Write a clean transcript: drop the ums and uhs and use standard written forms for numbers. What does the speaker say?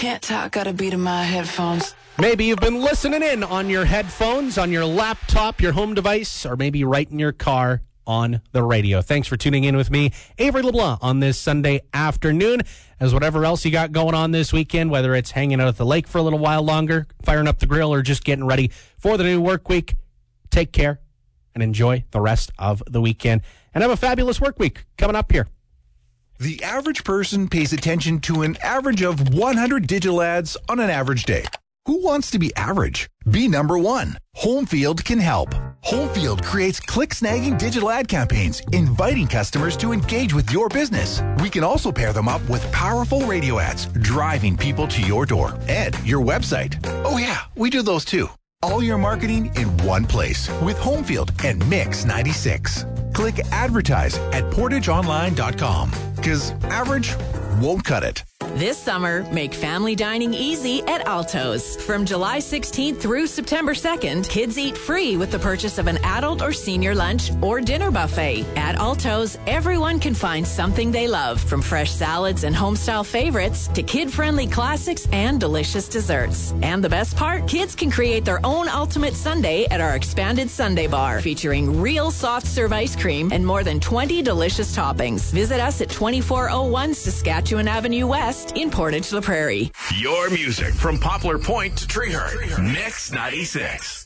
Can't talk, gotta beat in my headphones. Maybe you've been listening in on your headphones, on your laptop, your home device, or maybe right in your car on the radio. Thanks for tuning in with me, Avery LeBlanc, on this Sunday afternoon. As whatever else you got going on this weekend, whether it's hanging out at the lake for a little while longer, firing up the grill, or just getting ready for the new work week, take care and enjoy the rest of the weekend. And have a fabulous work week coming up here. The average person pays attention to an average of 100 digital ads on an average day. Who wants to be average? Be number one. Homefield can help. Homefield creates click-snagging digital ad campaigns, inviting customers to engage with your business. We can also pair them up with powerful radio ads, driving people to your door and your website. Oh yeah, we do those too. All your marketing in one place with Homefield and Mix 96. Click advertise at portageonline.com because average won't cut it. This summer, make family dining easy at Alto's. From July 16th through September 2nd, kids eat free with the purchase of an adult or senior lunch or dinner buffet. At Alto's, everyone can find something they love, from fresh salads and home-style favorites to kid-friendly classics and delicious desserts. And the best part, kids can create their own ultimate sundae at our expanded sundae bar, featuring real soft-serve ice cream and more than 20 delicious toppings. Visit us at 2401 Saskatchewan Avenue West in Portage La Prairie. Your music from Poplar Point to Treehurst. Mix 96.